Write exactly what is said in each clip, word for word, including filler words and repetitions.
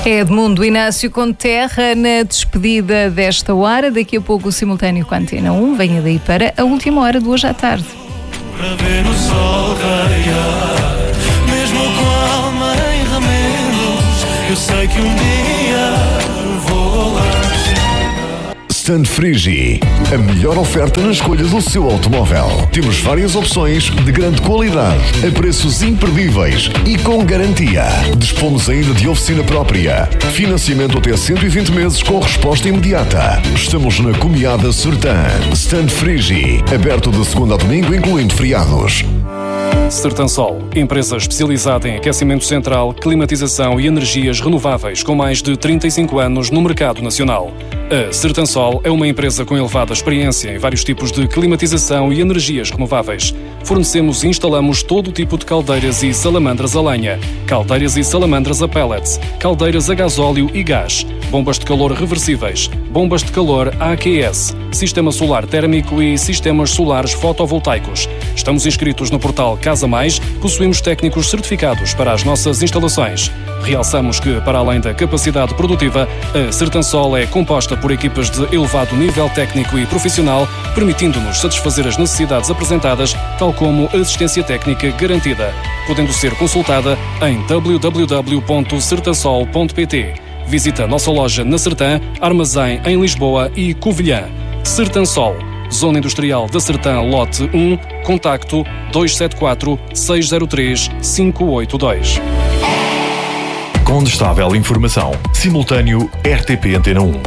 É Edmundo Inácio com Terra na despedida desta hora. Daqui a pouco o simultâneo com a Antena um. Venha daí para a última hora de hoje à tarde. Para ver o sol raiar, mesmo com a alma em remendos, eu sei que um dia vou lá chegar. Stand Frigi, a melhor oferta na escolha do seu automóvel. Temos várias opções de grande qualidade, a preços imperdíveis e com garantia. Dispomos ainda de oficina própria. Financiamento até cento e vinte meses com resposta imediata. Estamos na Comiada Sertã. Stand Frigi, aberto de segunda a domingo, incluindo feriados. Sertansol, empresa especializada em aquecimento central, climatização e energias renováveis com mais de trinta e cinco anos no mercado nacional. A Sertansol é uma empresa com elevada experiência em vários tipos de climatização e energias renováveis. Fornecemos e instalamos todo o tipo de caldeiras e salamandras a lenha, caldeiras e salamandras a pellets, caldeiras a gasóleo e gás, bombas de calor reversíveis, bombas de calor A Q S, sistema solar térmico e sistemas solares fotovoltaicos. Estamos inscritos no portal Casa Mais, possuímos técnicos certificados para as nossas instalações. Realçamos que, para além da capacidade produtiva, a Sertansol é composta por equipas de elevado nível técnico e profissional, permitindo-nos satisfazer as necessidades apresentadas, tal como assistência técnica garantida, podendo ser consultada em w w w ponto sertansol ponto p t. Visita a nossa loja na Sertã, armazém em Lisboa e Covilhã. Sertansol, Zona Industrial da Sertã, lote um, contacto dois sete quatro, seis zero três, cinco oito dois. Condestável informação. Simultâneo R T P Antena um.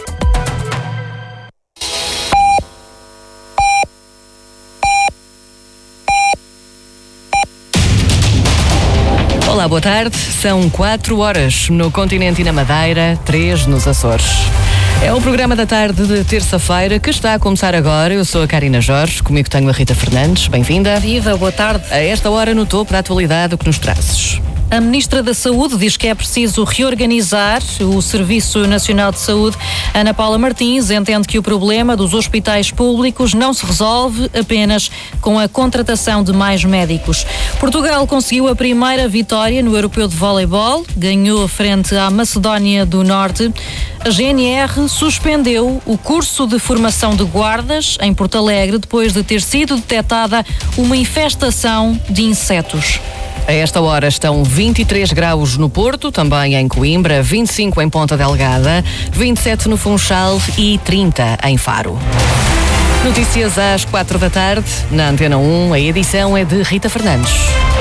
Olá, boa tarde. São quatro horas no continente e na Madeira, três nos Açores. É o programa da tarde de terça-feira que está a começar agora. Eu sou a Karina Jorge, comigo tenho a Rita Fernandes. Bem-vinda. Viva, boa tarde. A esta hora no topo da atualidade, o que nos trazes? A Ministra da Saúde diz que é preciso reorganizar o Serviço Nacional de Saúde. Ana Paula Martins entende que o problema dos hospitais públicos não se resolve apenas com a contratação de mais médicos. Portugal conseguiu a primeira vitória no Europeu de Voleibol, ganhou frente à Macedónia do Norte. A G N R suspendeu o curso de formação de guardas em Porto Alegre depois de ter sido detectada uma infestação de insetos. A esta hora estão vinte e três graus no Porto, também em Coimbra, vinte e cinco em Ponta Delgada, vinte e sete no Funchal e trinta em Faro. Notícias às quatro da tarde, na Antena um, a edição é de Rita Fernandes.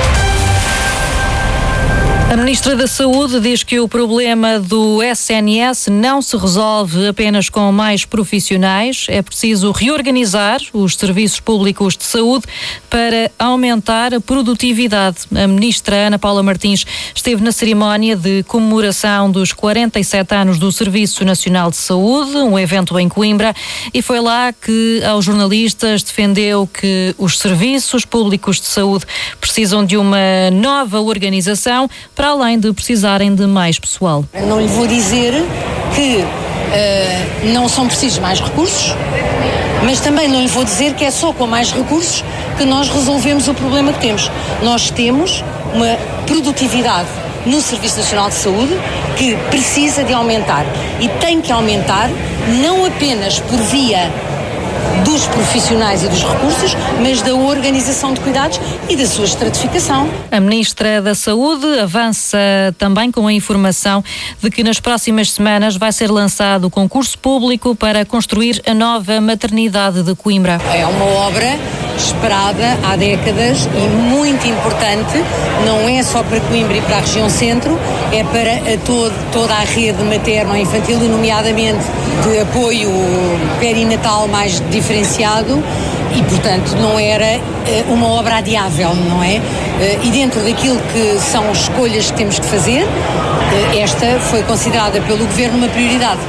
A Ministra da Saúde diz que o problema do S N S não se resolve apenas com mais profissionais. É preciso reorganizar os serviços públicos de saúde para aumentar a produtividade. A Ministra Ana Paula Martins esteve na cerimónia de comemoração dos quarenta e sete anos do Serviço Nacional de Saúde, um evento em Coimbra, e foi lá que aos jornalistas defendeu que os serviços públicos de saúde precisam de uma nova organização, para além de precisarem de mais pessoal. Não lhe vou dizer que uh, não são precisos mais recursos, mas também não lhe vou dizer que é só com mais recursos que nós resolvemos o problema que temos. Nós temos uma produtividade no Serviço Nacional de Saúde que precisa de aumentar e tem que aumentar não apenas por via dos profissionais e dos recursos, mas da organização de cuidados e da sua estratificação. A Ministra da Saúde avança também com a informação de que nas próximas semanas vai ser lançado o concurso público para construir a nova maternidade de Coimbra. É uma obra esperada há décadas e muito importante, não é só para Coimbra e para a região centro, é para a todo, toda a rede materno-infantil, nomeadamente de apoio perinatal mais diferenciado, e portanto não era uh, uma obra adiável, não é? Uh, e dentro daquilo que são escolhas que temos que fazer, uh, esta foi considerada pelo Governo uma prioridade. A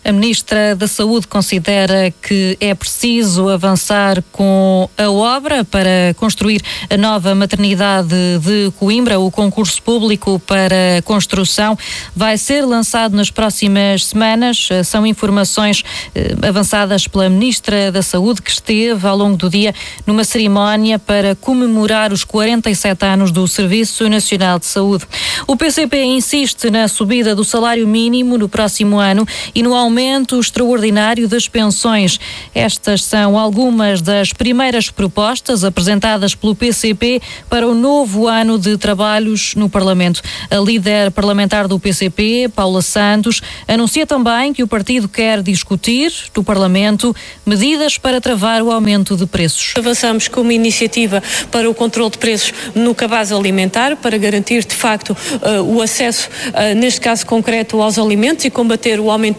A Ministra da Saúde considera que é preciso avançar com a obra para construir a nova maternidade de Coimbra. O concurso público para construção vai ser lançado nas próximas semanas. São informações eh, avançadas pela Ministra da Saúde, que esteve ao longo do dia numa cerimónia para comemorar os quarenta e sete anos do Serviço Nacional de Saúde. O P C P insiste na subida do salário mínimo no próximo ano e no aumento extraordinário das pensões. Estas são algumas das primeiras propostas apresentadas pelo P C P para o novo ano de trabalhos no Parlamento. A líder parlamentar do P C P, Paula Santos, anuncia também que o partido quer discutir no Parlamento medidas para travar o aumento de preços. Avançamos com uma iniciativa para o controle de preços no cabaz alimentar, para garantir de facto uh, o acesso, uh, neste caso concreto, aos alimentos e combater o aumento